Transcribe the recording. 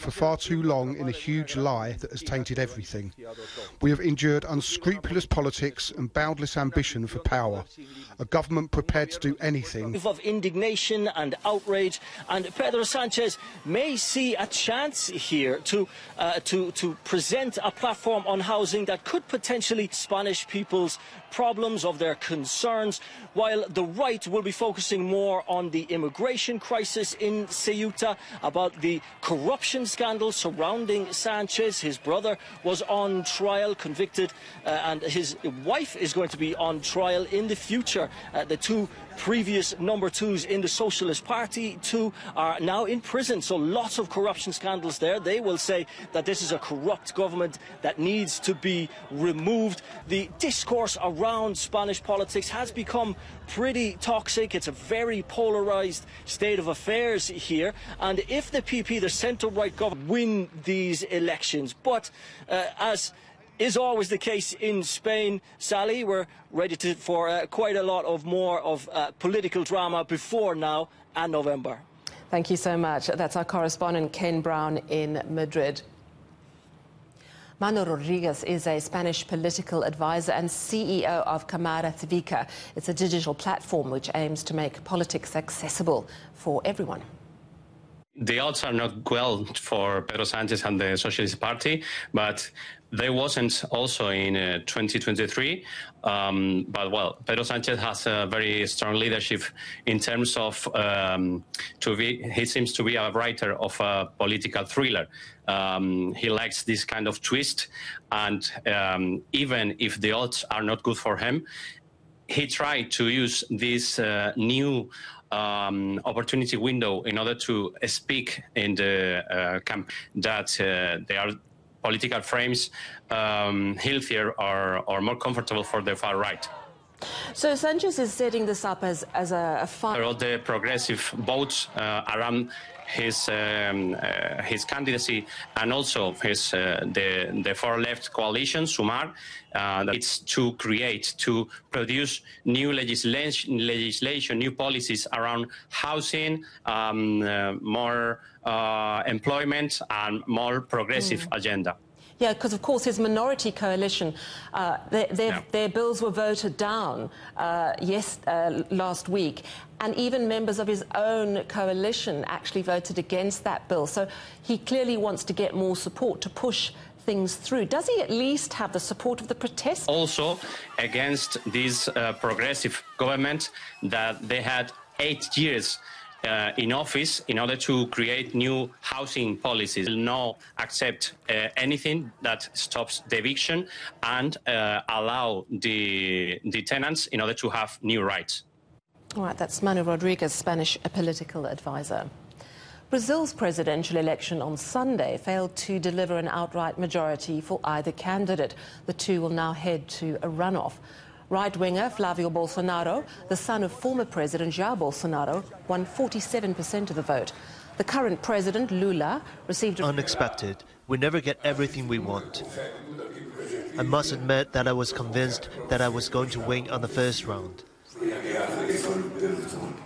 for far too long in a huge lie that has tainted everything. We have endured unscrupulous politics and boundless ambition for power. A government prepared to do anything. Of indignation and outrage, and Pedro Sanchez may see a chance here to present a platform on housing that could potentially Spanish people's problems, of their concerns, while the right will be focusing more on the immigration crisis in Ceuta, about the corruption scandal surrounding Sanchez. His brother was on trial, convicted, and his wife is going to be on trial in the future. The two previous number twos in the Socialist Party, too, are now in prison. So lots of corruption scandals there. They will say that this is a corrupt government that needs to be removed. The discourse around Spanish politics has become pretty toxic. It's a very polarized state of affairs here. And if the PP, the centre-right government, win these elections, but as is always the case in Spain, Sally, we're ready for quite a lot of more of political drama before now and November. Thank you so much. That's our correspondent Ken Brown in Madrid. Manu Rodriguez is a Spanish political advisor and CEO of Cámara Cívica. It's a digital platform which aims to make politics accessible for everyone. The odds are not well for Pedro Sanchez and the Socialist Party, but they wasn't also in 2023. But, well, Pedro Sanchez has a very strong leadership in terms of he seems to be a writer of a political thriller. He likes this kind of twist, and even if the odds are not good for him, he tried to use this new opportunity window in order to speak in the camp that they are political frames healthier or more comfortable for the far right. So Sanchez is setting this up as a fight. All the progressive votes around his candidacy, and also his the far left coalition, Sumar, it's to produce new legislation, new policies around housing, more employment, and more progressive agenda. Yeah, because of course his minority coalition, their bills were voted down last week, and even members of his own coalition actually voted against that bill. So he clearly wants to get more support to push things through. Does he at least have the support of the protest? Also against this progressive government that they had 8 years in office in order to create new housing policies. Will not accept anything that stops the eviction and allow the tenants in order to have new rights. All right, that's Manu Rodriguez, Spanish political advisor. Brazil's presidential election on Sunday failed to deliver an outright majority for either candidate. The two will now head to a runoff. Right-winger Flavio Bolsonaro, the son of former President Jair Bolsonaro, won 47% of the vote. The current president, Lula, received... Unexpected. We never get everything we want. I must admit that I was convinced that I was going to win on the first round.